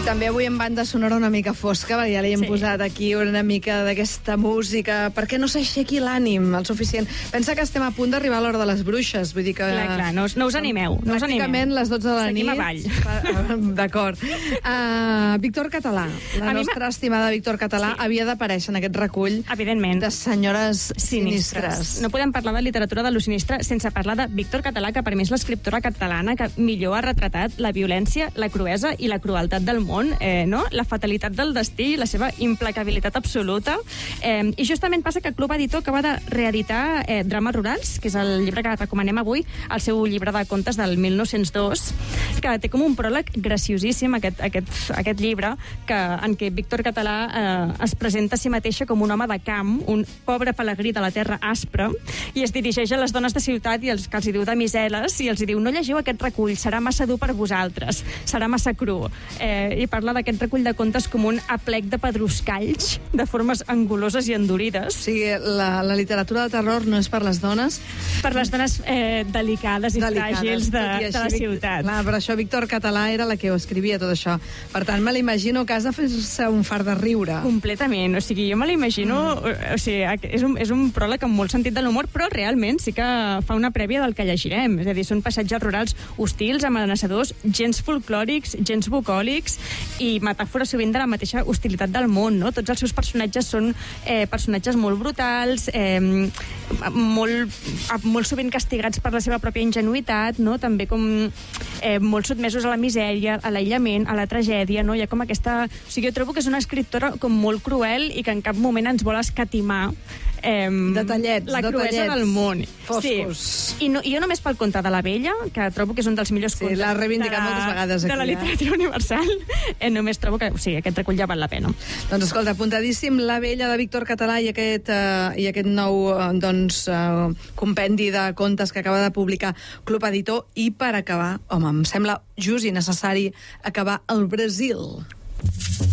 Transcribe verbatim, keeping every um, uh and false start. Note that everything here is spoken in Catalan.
també avui en banda sonora una mica fosca, perquè ja li hem sí. posat aquí una mica d'aquesta música, perquè no s'aixequi l'ànim el suficient. Pensa que estem a punt d'arribar a l'hora de les bruixes, vull dir que... Clar, clar, no, us, no us animeu. No us pràcticament animeu. les dotze de la Seguim nit. avall. D'acord. Uh, Víctor Català, la a nostra estimada Víctor Català, sí. havia d'aparèixer en aquest recull Evidentment. de senyores sinistres. sinistres. No podem parlar de literatura de lo sinistre sense parlar de Víctor Català, que per mi és l'escriptora catalana que millor ha retratat la violència, la cruesa i la crueltat del món, eh, no? La fatalitat del destí i la seva implacabilitat absoluta. Eh, I justament passa que Club Editor acaba de reeditar eh, Drames rurals, que és el llibre que recomanem avui, el seu llibre de contes del mil nou-cents dos, que té com un pròleg graciosíssim, aquest, aquest, aquest llibre, que, en què Víctor Català eh, es presenta a si mateixa com un home de camp, un pobre pelegrí de la terra aspra, i es dirigeix a les dones de ciutat i els que els hi diu de miseles, i els hi diu: no llegiu aquest recull, serà massa dur per vosaltres, serà massa cru. Eh, I parla d'aquest recull de contes com un aplec de pedruscalls, de formes anguloses i endurides. O sigui, la, la literatura de terror no és per les dones? Per les dones eh, delicades i delicades, fràgils de, així, de la ciutat. Clar, per això Víctor Català era la que ho escrivia, tot això. Per tant, me l'imagino que has de fer-se un fart de riure. Completament. O sigui, jo me l'imagino... Mm. O sigui, és un, és un pròleg amb molt sentit de l'humor, però realment sí que fa una prèvia del que llegirem. És a dir, són passatges rurals hostils, amenaçadors, gens folclòrics, gens bucòlics i metàfores sovint de la mateixa hostilitat del món, no? Tots els seus personatges són eh, personatges molt brutals, eh, molt, molt sovint castigats per la seva pròpia ingenuïtat, no? També com eh, molt sotmesos a la misèria, a l'aïllament, a la tragèdia, no? Hi ha com aquesta... O sigui, jo trobo que és una escriptora com molt cruel i que en cap moment ens vol escatimar eh, detallets, la cruesa detallets del món. foscos. Sí. I, no, I jo només pel conte de la Vella, que trobo que és un dels millors sí, contes l'ha reivindicat de la, moltes vegades aquí, de la literatura eh? universal, eh, només trobo que o sigui, aquest recull ja val la pena. Doncs escolta, apuntadíssim La Vella de Víctor Català i aquest, uh, i aquest nou uh, doncs, uh, compendi de contes que acaba de publicar Club Editor. I per acabar, home, em sembla just i necessari acabar al Brasil.